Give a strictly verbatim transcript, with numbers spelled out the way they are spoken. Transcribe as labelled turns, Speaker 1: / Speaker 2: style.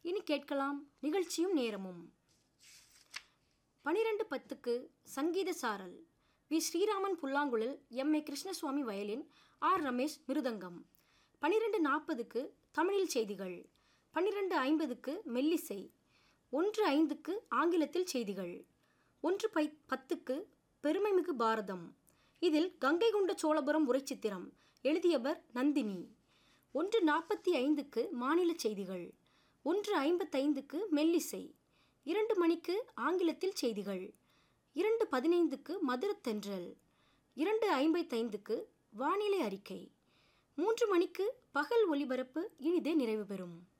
Speaker 1: இனி கேட்கலாம் நிகழ்ச்சியும் நேரமும். பனிரெண்டு பத்துக்கு சங்கீத சாரல். வி ஸ்ரீராமன் புல்லாங்குழல், M A Krishnaswamy violin, R Ramesh மிருதங்கம். பனிரெண்டு நாற்பதுக்கு தமிழில் செய்திகள். பன்னிரெண்டு ஐம்பதுக்கு மெல்லிசை. ஒன்று ஐந்துக்கு ஆங்கிலத்தில் செய்திகள். ஒன்று பை பத்துக்கு பெருமைமிகு பாரதம். இதில் கங்கை கொண்ட சோழபுரம் உரைச்சித்திரம். எழுதியவர் நந்தினி. ஒன்று நாற்பத்தி ஐந்துக்கு மாநில செய்திகள். ஒன்று ஐம்பத்தைந்துக்கு மெல்லிசை. இரண்டு மணிக்கு ஆங்கிலத்தில் செய்திகள். இரண்டு பதினைந்துக்கு மதுரத்தென்றல். இரண்டு ஐம்பத்தைந்துக்கு வானிலை அறிக்கை. மூன்று மணிக்கு பகல் ஒலிபரப்பு இனிதே நிறைவு பெறும்.